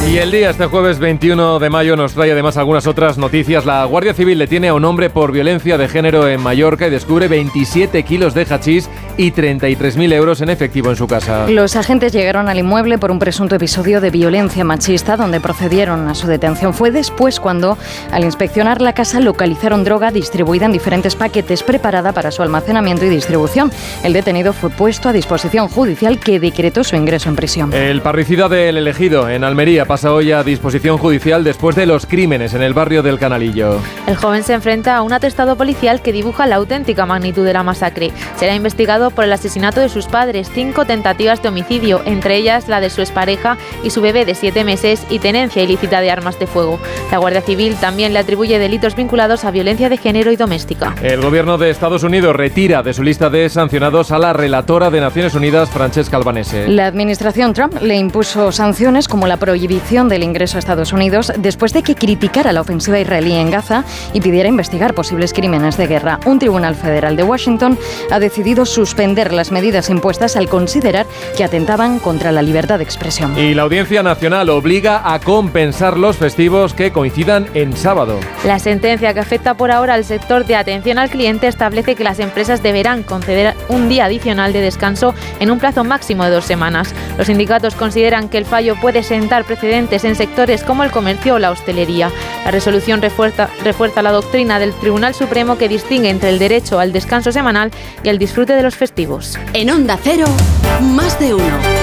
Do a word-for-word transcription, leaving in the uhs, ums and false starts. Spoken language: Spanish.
Y el día, este jueves veintiuno de mayo, nos trae además algunas otras noticias. La Guardia Civil detiene a un hombre por violencia de género en Mallorca y descubre veintisiete kilos de hachís y treinta y tres mil euros en efectivo en su casa. Los agentes llegaron al inmueble por un presunto episodio de violencia machista, donde procedieron a su detención. Fue después cuando, al inspeccionar la casa, localizaron droga distribuida en diferentes paquetes, preparada para su almacenamiento y distribución. El detenido fue puesto a disposición judicial, que decretó su ingreso en prisión. El parricida del Elegido, en Almería, pasa hoy a disposición judicial después de los crímenes en el barrio del Canalillo. El joven se enfrenta a un atestado policial que dibuja la auténtica magnitud de la masacre. Será investigado por el asesinato de sus padres, cinco tentativas de homicidio, entre ellas la de su expareja y su bebé de siete meses, y tenencia ilícita de armas de fuego. La Guardia Civil también le atribuye delitos vinculados a violencia de género y doméstica. El gobierno de Estados Unidos retira de su lista de sancionados a la relatora de Naciones Unidas, Francesca Albanese. La administración Trump le impuso sanciones como la prohibición del ingreso a Estados Unidos después de que criticara la ofensiva israelí en Gaza y pidiera investigar posibles crímenes de guerra. Un tribunal federal de Washington ha decidido suspender las medidas impuestas al considerar que atentaban contra la libertad de expresión. Y la Audiencia Nacional obliga a compensar los festivos que coincidan en sábado. La sentencia, que afecta por ahora al sector de atención al cliente, establece que las empresas deberán conceder un día adicional de descanso en un plazo máximo de dos semanas. Los sindicatos consideran que el fallo puede sentar precedentes en sectores como el comercio o la hostelería. La resolución refuerza, refuerza la doctrina del Tribunal Supremo, que distingue entre el derecho al descanso semanal y el disfrute de los festivos. En Onda Cero, más de uno.